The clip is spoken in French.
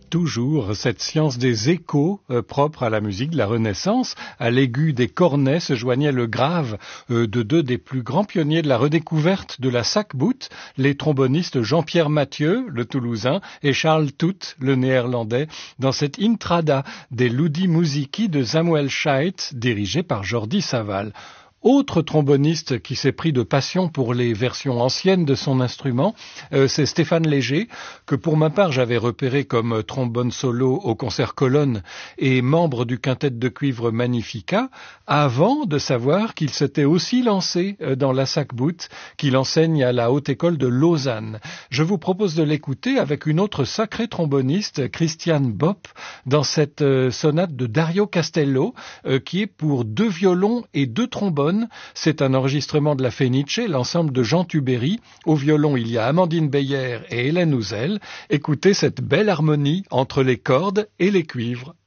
Toujours cette science des échos propre à la musique de la Renaissance. À l'aigu des cornets se joignait le grave de deux des plus grands pionniers de la redécouverte de la sackbout, les trombonistes Jean-Pierre Mathieu, le Toulousain, et Charles Toet, le Néerlandais, dans cette intrada des Ludi Musici de Samuel Scheidt, dirigé par Jordi Savall. Autre tromboniste qui s'est pris de passion pour les versions anciennes de son instrument, c'est Stéphane Léger, que pour ma part j'avais repéré comme trombone solo au concert Colonne et membre du quintet de cuivre Magnifica, avant de savoir qu'il s'était aussi lancé dans la sackbout, qu'il enseigne à la Haute École de Lausanne. Je vous propose de l'écouter avec une autre sacrée tromboniste, Christiane Bopp, dans cette sonate de Dario Castello, qui est pour 2 violons et 2 trombones. C'est un enregistrement de la Fenice, l'ensemble de Jean Tubéry. Au violon, il y a Amandine Beyer et Hélène Houzel. Écoutez cette belle harmonie entre les cordes et les cuivres.